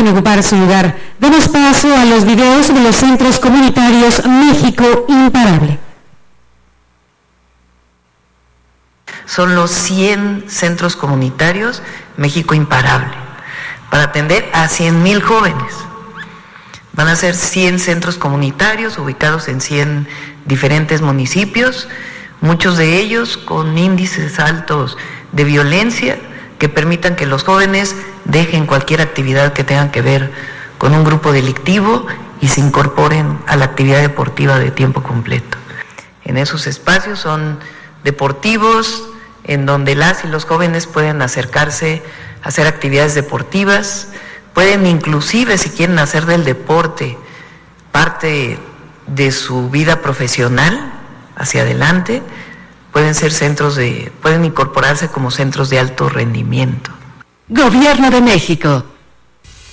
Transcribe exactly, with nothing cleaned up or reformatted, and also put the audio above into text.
ocupar su lugar. Demos paso a los videos de los centros comunitarios México Imparable. Son los cien centros comunitarios México Imparable, para atender a cien mil jóvenes. Van a ser cien centros comunitarios ubicados en cien diferentes municipios, muchos de ellos con índices altos de violencia que permitan que los jóvenes dejen cualquier actividad que tenga que ver con un grupo delictivo y se incorporen a la actividad deportiva de tiempo completo. En esos espacios son deportivos en donde las y los jóvenes pueden acercarse a hacer actividades deportivas, pueden inclusive, si quieren hacer del deporte parte de su vida profesional hacia adelante, pueden ser centros de, pueden incorporarse como centros de alto rendimiento. Gobierno de México.